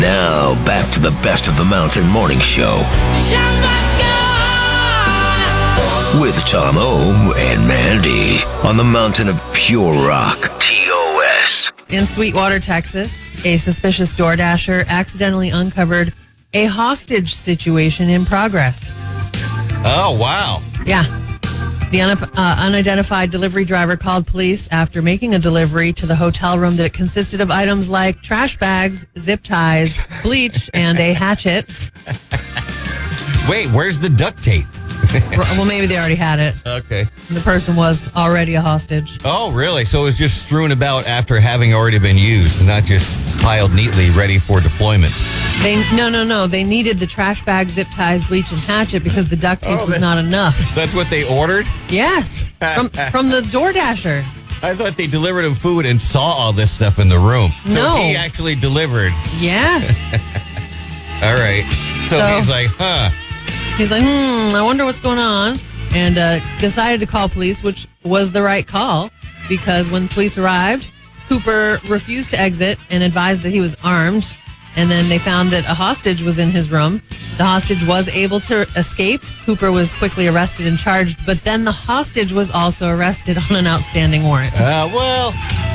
Now, back to the Best of the Mountain Morning Show. With Tom O and Mandy on the Mountain of Pure Rock. TOS. In Sweetwater, Texas, a suspicious DoorDasher accidentally uncovered a hostage situation in progress. Oh, wow. Yeah. The unidentified delivery driver called police after making a delivery to the hotel room that consisted of items like trash bags, zip ties, bleach, and a hatchet. Wait, where's the duct tape? Well, maybe they already had it. Okay. The person was already a hostage. Oh, really? So it was just strewn about after having already been used, not just piled neatly ready for deployment. No. They needed the trash bag, zip ties, bleach, and hatchet because the duct tape was not enough. That's what they ordered? Yes, from the DoorDasher. I thought they delivered him food and saw all this stuff in the room. So No. he actually delivered. Yes. All right. So he's like, He's like, I wonder what's going on. And decided to call police, which was the right call. Because when police arrived, Cooper refused to exit and advised that he was armed. And then they found that a hostage was in his room. The hostage was able to escape. Cooper was quickly arrested and charged. But then the hostage was also arrested on an outstanding warrant. well...